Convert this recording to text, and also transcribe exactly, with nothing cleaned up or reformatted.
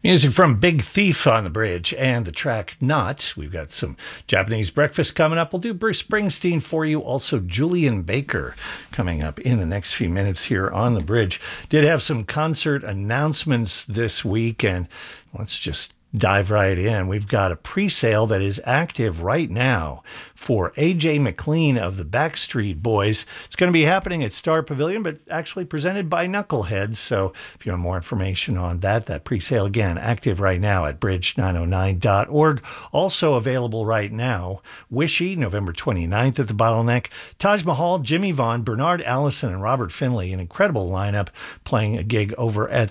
Music from Big Thief on the bridge and the track Not. We've got some Japanese breakfast coming up. We'll do Bruce Springsteen for you. Also, Julian Baker coming up in the next few minutes here on the bridge. Did have some concert announcements this week, and let's just dive right in. We've got a pre-sale that is active right now for A J McLean of the Backstreet Boys. It's going to be happening at Star Pavilion, but actually presented by Knuckleheads. So if you want more information on that, that pre-sale, again, active right now at bridge nine oh nine dot org. Also available right now, Wishy, November twenty-ninth at the Bottleneck. Taj Mahal, Jimmy Vaughn, Bernard Allison, and Robert Finley, an incredible lineup, playing a gig over at